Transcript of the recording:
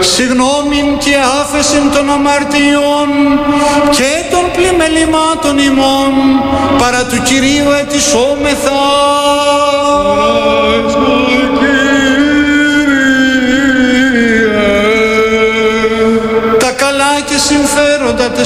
συγνώμην και άφεσιν των αμαρτιών και των πλημελημάτων ημών, παρά του Κυρίου ετισόμεθα. Τα καλά και συμφέροντα